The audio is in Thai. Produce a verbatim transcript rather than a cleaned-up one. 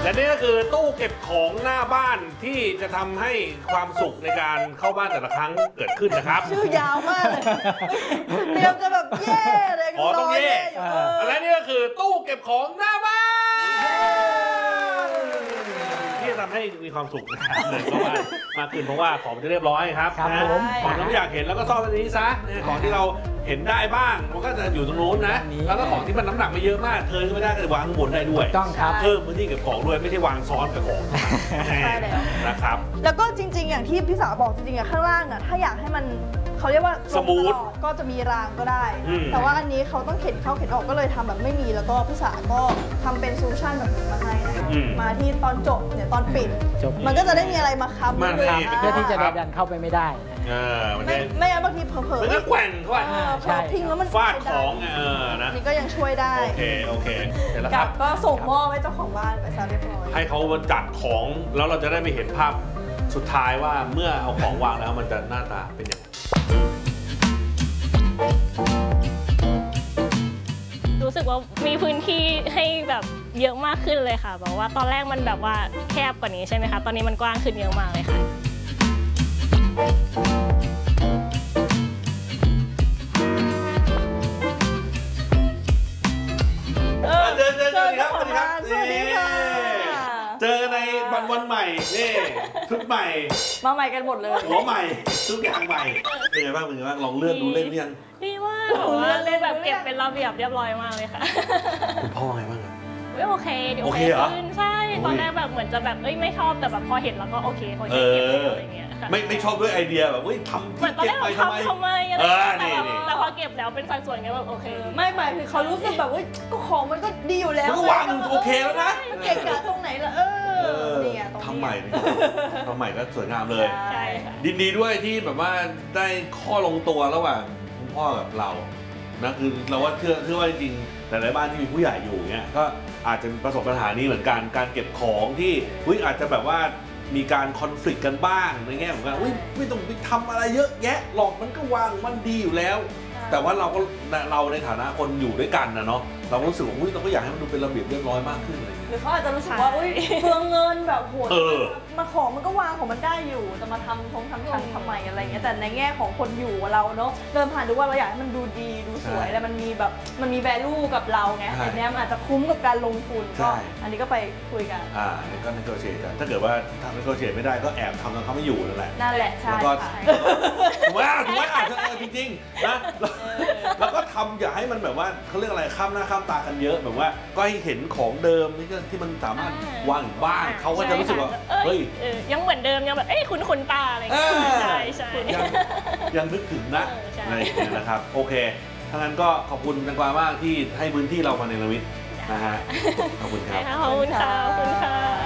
และนี่ก็คือตู้เก็บของหน้าบ้านที่จะทำให้ความสุขในการเข้าบ้านแต่ละครั้งเกิดขึ้นนะครับชื่อยาวมากเลยเตรียมจะแบบเย่เลยอ๋อต้องเย่และนี่ก็คือตู้เก็บของหน้าบ้านที่จะทำให้มีความสุขนะครับเลยเข้าบ้านมากขึ้นเพราะว่าของจะเรียบร้อยครับนะของที่อยากเห็นแล้วก็ซ่อนตรงนี้ซะของที่เราเห็นได้บ้างมันก็จะอยู่ตรงโน้นนะแล้วก็ของที่มันน้ำหนักไม่เยอะมากเธอไม่ได้ก็วางข้างบนได้ด้วยต้องครับเพิ่มพื้นที่เก็บของด้วยไม่ใช่วางซ้อนกับของนะครับแล้วก็จริงๆอย่างที่พี่สาวบอกจริงๆข้างล่างอ่ะถ้าอยากให้มันเขาเรียกว่าสมูทก็จะมีรางก็ได้แต่ว่าอันนี้เขาต้องเข็นเข้าเข็นออกก็เลยทำแบบไม่มีแล้วก็พี่สาวก็ทำเป็นโซลูชันแบบนี้มาให้นะคะมาที่ตอนจบเนี่ยตอนปิดมันก็จะได้มีอะไรมาค้ำเพื่อที่จะดันเข้าไปไม่ได้ไม่ไม่บางทีเผลอๆมันก็แกว่งเขาอ่ะใช่ทิ้งแล้วมันฟาดของเออนะนี่ก็ยังช่วยได้โอเคโอเคเสร็จแล้วครับก็ส่งมอบให้เจ้าของบ้านไปซะเรียบร้อยให้เขาจัดของแล้วเราจะได้ไปเห็นภาพสุดท้ายว่าเมื่อเอาของวางแล้วมันจะหน้าตาเป็นยังไงรู้สึกว่ามีพื้นที่ให้แบบเยอะมากขึ้นเลยค่ะแบบว่าตอนแรกมันแบบว่าแคบกว่านี้ใช่ไหมคะตอนนี้มันกว้างขึ้นเยอะมากเลยค่ะเจอเจอเจอครับสวัสดีครับเจอในวันวันใหม่นี่ชุดใหม่มาใหม่กันหมดเลยหัวใหม่ทุกอย่างใหม่เป็นไงบ้างเป็นไงบ้างลองเลื่อนดูเล่นเรียงดีมากเลื่อนเล่นแบบเก็บเป็นระเบียบเรียบร้อยมากเลยค่ะคุณพ่อไงบ้างโอเคเดี๋ยวโอเคขึ้นใช่ตอนแรกแบบเหมือนจะแบบเอ้ยไม่ชอบแต่แบบพอเห็นแล้วก็โอเคพอเห็นอะไรเงี้ยไม่ไม่ชอบด้วยไอเดียแบบเฮ้ยทำที่เก็บไปทำไมทำไมอะไรแต่พอเก็บแล้วเป็นสัดส่วนไงแบบโอเคไม่หมายคือเขารู้สึกแบบว่าก็ของมันก็ดีอยู่แล้วมันก็วางโอเคแล้วนะเก่งกาตรงไหนล่ะเออเนี่ยทำใหม่ทำใหม่ก็สวยงามเลยใช่ค่ะยินดีด้วยที่แบบว่าได้ข้อลงตัวระหว่างคุณพ่อกับเรานะคือเราว่าเชื่อเชื่อว่าจริงๆหลายๆบ้านที่มีผู้ใหญ่อยู่เนี่ยก็อาจจะประสบปัญหานี้เหมือนกันการเก็บของที่อุ้ยอาจจะแบบว่ามีการคอนฟ lict กันบ้างในแง่ของการอุ้ยไม่ต้องไปทำอะไรเยอะแยะหรอกมันก็วางมันดีอยู่แล้วแต่ว่าเราก็เราในฐานะคนอยู่ด้วยกันนะเนาะเรารู้สึกว่าอุ้ยเราก็อยากให้มันดูเป็นระเบียบเรียบร้อยมากขึ้นอะไรอย่างเงี้ยหรือเขาอาจจะรู้สึกว่าอุ้ยเปลืองเงินแบบโหดมาของมันก็วางของมันได้อยู่จะมาทำทงทำชั้นทำไมอะไรเงี้ยแต่ในแง่ของคนอยู่เราเนาะเดินผ่านดูว่าเราอยากให้มันดูดีดูสวยแล้วมันมีแบบมันมี value กับเราไงอันนี้มันอาจจะคุ้มกับการลงทุนก็อันนี้ก็ไปคุยกันอ่านี่ก็นักโกเชตกันถ้าเกิดว่าทำนักโกเชตไม่ได้ก็แอบทำแล้วเขาไม่อยู่นั่นแหละนั่นแหละใช่แล้วก็ถูกไหมถูกไหมอ่ะจริงๆนะแล้วก็ทำอย่าให้มันแบบว่าเขาเรียกอะไรข้ามหน้าข้ามตากันเยอะแบบว่าก็ให้เห็นของเดิมที่ที่มันสามารถวางบ้านเขาก็จะรู้สึกว่าเฮ้ยยังเหมือนเดิมยังแบบเอ้ยคุ้นคุ้นตาอะไรอย่างเงี้ยใช่ใช่ยังนึกถึงนะอะไรอย่างเงี้ยนะครับโอเคถ้างั้นก็ขอบคุณแตงกวามากที่ให้พื้นที่เรามาในละมิตนะฮะขอบคุณครับขอบคุณค่ะขอบคุณค่ะ